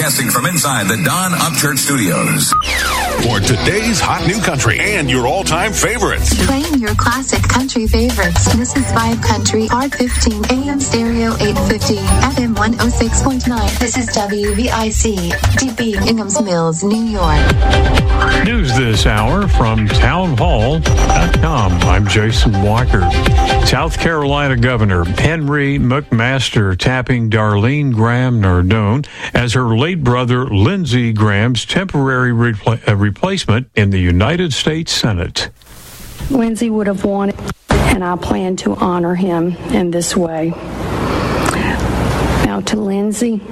Broadcasting from inside the Don Upchurch Studios. For today's hot new country and your all-time favorites. Playing your classic country favorites. This is Vibe Country, R15, AM Stereo 850, FM 106.9. This is WVIC, DB, Ingham's Mills, New York. News this hour from townhall.com. I'm Jason Walker. South Carolina Governor Henry McMaster tapping Darlene Graham Nardone as her late brother Lindsey Graham's temporary replacement in the United States Senate. Lindsey would have won, and I plan to honor him in this way. Now to Lindsey,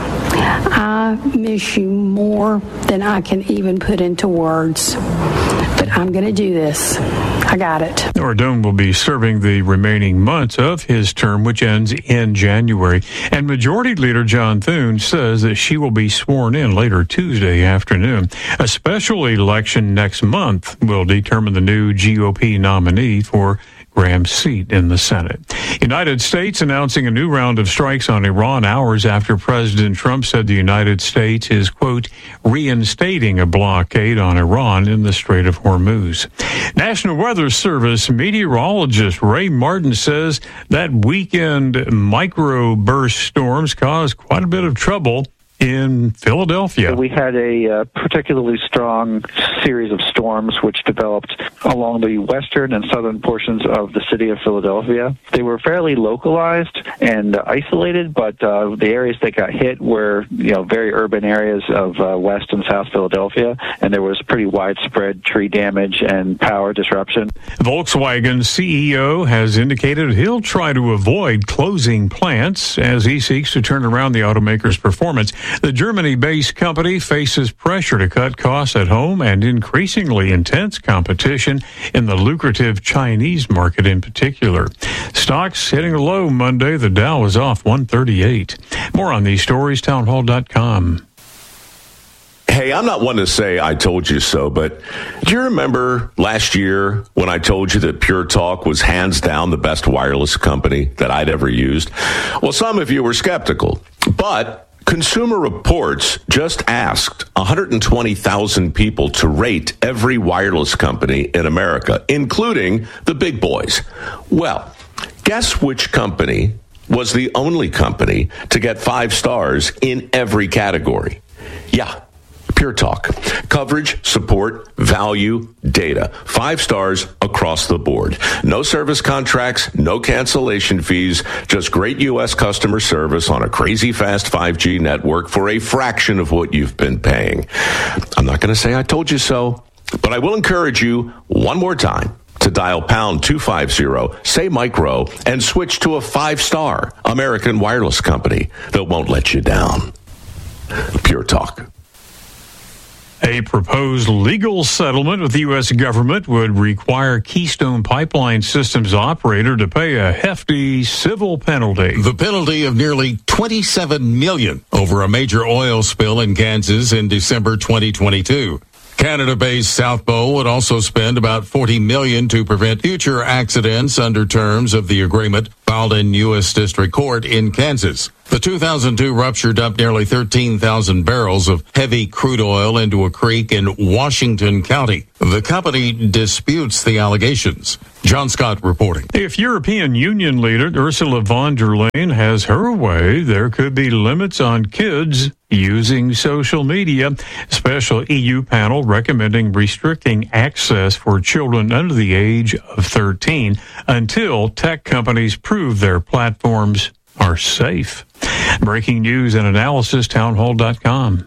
I miss you more than I can even put into words, but I'm going to do this. I got it. Nardone will be serving the remaining months of his term, which ends in January. And Majority Leader John Thune says that she will be sworn in later Tuesday afternoon. A special election next month will determine the new GOP nominee for Graham's seat in the Senate. United States announcing a new round of strikes on Iran hours after President Trump said the United States is, quote, reinstating a blockade on Iran in the Strait of Hormuz. National Weather Service meteorologist Ray Martin says that weekend microburst storms caused quite a bit of trouble in Philadelphia. We had a particularly strong series of storms which developed along the western and southern portions of the city of Philadelphia. They were fairly localized and isolated, but the areas that got hit were, very urban areas of West and South Philadelphia, and there was pretty widespread tree damage and power disruption. Volkswagen CEO has indicated he'll try to avoid closing plants as he seeks to turn around the automaker's performance. The Germany-based company faces pressure to cut costs at home and increasingly intense competition in the lucrative Chinese market in particular. Stocks hitting a low Monday. The Dow was off 138. More on these stories, townhall.com. Hey, I'm not one to say I told you so, but do you remember last year when I told you that Pure Talk was hands down the best wireless company that I'd ever used? Well, some of you were skeptical, but Consumer Reports just asked 120,000 people to rate every wireless company in America, including the big boys. Well, guess which company was the only company to get 5 stars in every category? Yeah, Pure Talk. Coverage, support, value, data. 5 stars across the board. No service contracts, no cancellation fees, just great U.S. customer service on a crazy fast 5G network for a fraction of what you've been paying. I'm not going to say I told you so, but I will encourage you one more time to dial pound 250, say micro, and switch to a 5-star American wireless company that won't let you down. Pure Talk. A proposed legal settlement with the U.S. government would require Keystone Pipeline Systems operator to pay a hefty civil penalty. The penalty of nearly $27 million over a major oil spill in Kansas in December 2022. Canada-based South Bow would also spend about $40 million to prevent future accidents under terms of the agreement filed in U.S. District Court in Kansas. The 2002 rupture dumped nearly 13,000 barrels of heavy crude oil into a creek in Washington County. The company disputes the allegations. John Scott reporting. If European Union leader Ursula von der Leyen has her way, there could be limits on kids using social media. Special EU panel recommending restricting access for children under the age of 13 until tech companies prove their platforms are safe. Breaking news and analysis, townhall.com.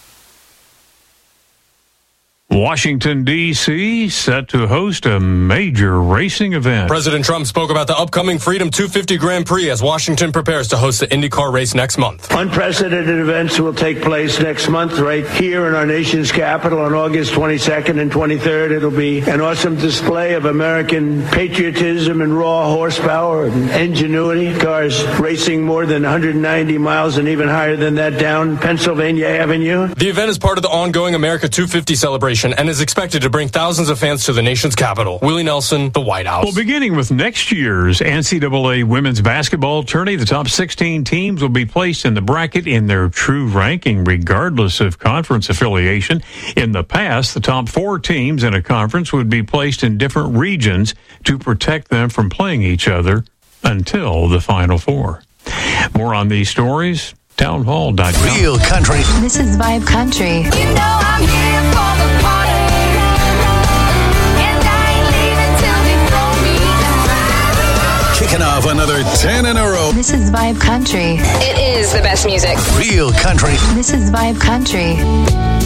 Washington, D.C., set to host a major racing event. President Trump spoke about the upcoming Freedom 250 Grand Prix as Washington prepares to host the IndyCar race next month. Unprecedented events will take place next month right here in our nation's capital on August 22nd and 23rd. It'll be an awesome display of American patriotism and raw horsepower and ingenuity. Cars racing more than 190 miles and even higher than that down Pennsylvania Avenue. The event is part of the ongoing America 250 celebration celebration and is expected to bring thousands of fans to the nation's capital. Willie Nelson, the White House. Well, beginning with next year's NCAA women's basketball tourney, the top 16 teams will be placed in the bracket in their true ranking, regardless of conference affiliation. In the past, the top 4 teams in a conference would be placed in different regions to protect them from playing each other until the Final Four. More on these stories, townhall.com. Real country. This is Vibe Country. You know I'm here for the party, and I ain't leaving till they throw me down. Kicking off another 10 in a row. This is Vibe Country. It is the best music. Real country. This is Vibe Country.